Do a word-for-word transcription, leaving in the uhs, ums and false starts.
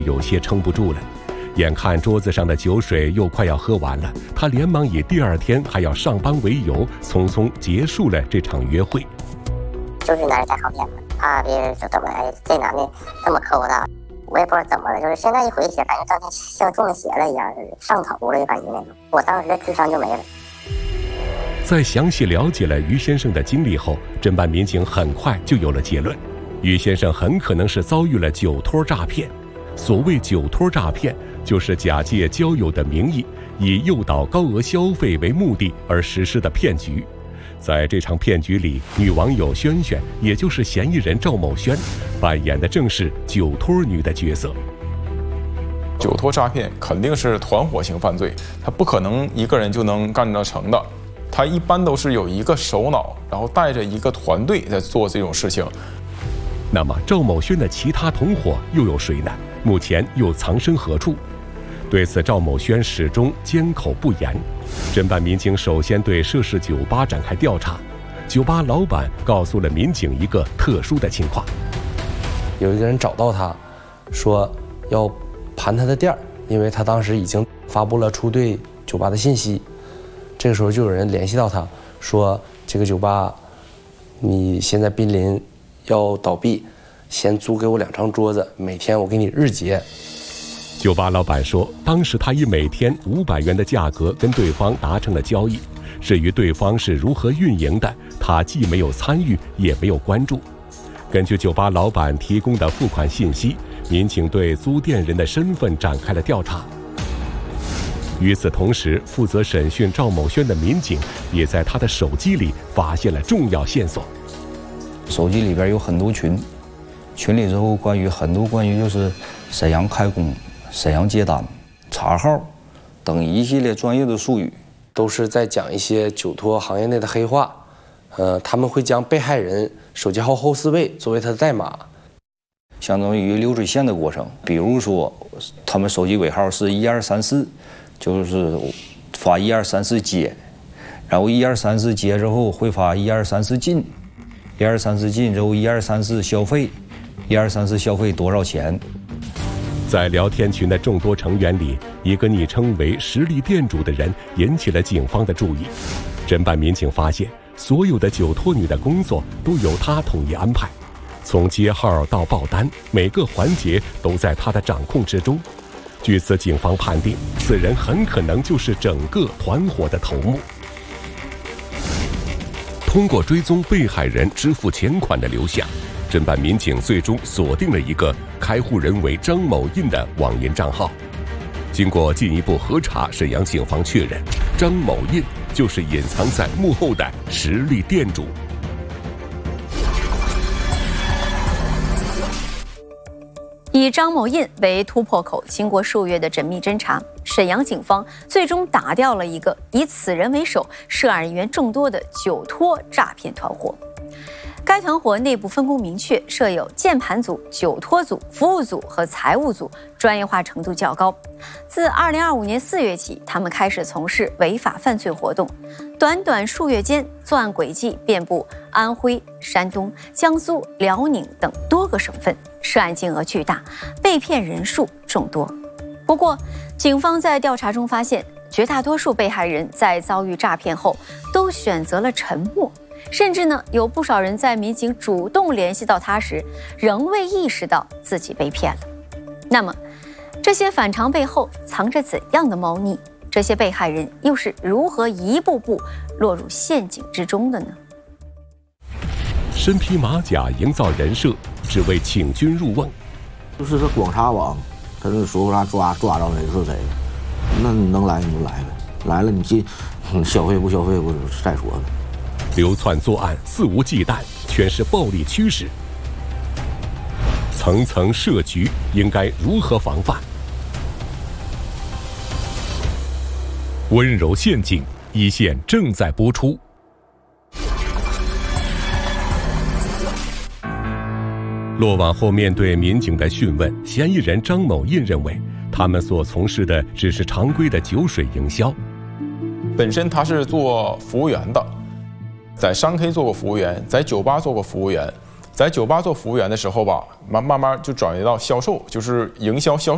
有些撑不住了。眼看桌子上的酒水又快要喝完了，他连忙以第二天还要上班为由，匆匆结束了这场约会。 就是拿着带好骗子，怕别人说怎么哎这男的这么抠的，我也不知道怎么了，就是现在一回想，感觉当天像中了邪了一样，上头了就感觉那种，我当时的智商就没了。 在详细了解了于先生的经历后，侦办民警很快就有了结论：于先生很可能是遭遇了酒托诈骗。所谓酒托诈骗，就是假借交友的名义，以诱导高额消费为目的而实施的骗局。在这场骗局里，女网友萱萱，也就是嫌疑人赵某萱，扮演的正是酒托女的角色。 酒托诈骗肯定是团伙型犯罪，他不可能一个人就能干得成的，他一般都是有一个首脑，然后带着一个团队在做这种事情。 那么赵某萱的其他同伙又有谁呢？目前又藏身何处？对此，赵某萱始终缄口不言。侦办民警首先对涉事酒吧展开调查，酒吧老板告诉了民警一个特殊的情况： 有一个人找到他，说要盘他的店儿，因为他当时已经发布了出对酒吧的信息。这个时候就有人联系到他，说这个酒吧你现在濒临要倒闭，先租给我两张桌子，每天我给你日结。 酒吧老板说，当时他以每天五百元的价格跟对方达成了交易，至于对方是如何运营的，他既没有参与，也没有关注。根据酒吧老板提供的付款信息，民警对租店人的身份展开了调查。与此同时，负责审讯赵某萱的民警也在他的手机里发现了重要线索。 手机里边有很多群，群里之后关于很多关于就是沈阳开工、沈阳接单、查号等一系列专业的术语， 都是在讲一些酒托行业内的黑话。呃，他们会将被害人手机号后四位作为他的代码， 相当于流水线的过程。比如说，他们手机尾号是一二三四，就是发一二三四接，然后一二三四接之后会发一二三四进。一二三四进之后，一二三四消费，一二三四消费多少钱？ 在聊天群的众多成员里，一个昵称为“实力店主”的人引起了警方的注意。侦办民警发现，所有的酒托女的工作都由他统一安排，从接号到报单，每个环节都在他的掌控之中。据此，警方判定此人很可能就是整个团伙的头目。通过追踪被害人支付钱款的流向，侦办民警最终锁定了一个开户人为张某印的网银账号。经过进一步核查，沈阳警方确认，张某印就是隐藏在幕后的实力店主。 以张某印为突破口，经过数月的缜密侦查，沈阳警方最终打掉了一个以此人为首、涉案人员众多的酒托诈骗团伙。该团伙内部分工明确，设有键盘组、酒托组、服务组和财务组，专业化程度较高。自二零二五年四月起，他们开始从事违法犯罪活动。短短数月间，作案轨迹遍布安徽、山东、江苏、辽宁等多个省份，涉案金额巨大，被骗人数众多。不过，警方在调查中发现，绝大多数被害人在遭遇诈骗后，都选择了沉默。甚至呢，有不少人在民警主动联系到他时，仍未意识到自己被骗了。那么，这些反常背后藏着怎样的猫腻？这些被害人又是如何一步步落入陷阱之中的呢？ 身披马甲营造人设，只为请君入瓮。 就是这光查网，他就说啥抓抓着谁是谁，那你能来你就来呗，来了你进，你消费不消费不再说了。 流窜作案，肆无忌惮，全是暴力驱使。层层设局，应该如何防范？温柔陷阱，一线正在播出。落网后，面对民警的讯问，嫌疑人张某印认为，他们所从事的只是常规的酒水营销。 本身他是做服务员的。在商 K 做过服务员，在酒吧做过服务员，在酒吧做服务员的时候吧，慢慢慢就转移到销售，就是营销销售。